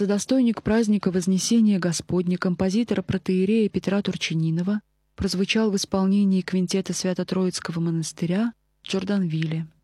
Достойник праздника Вознесения Господня композитора протоиерея Петра Турчининова прозвучал в исполнении квинтета Свято-Троицкого монастыря в Джорданвилле.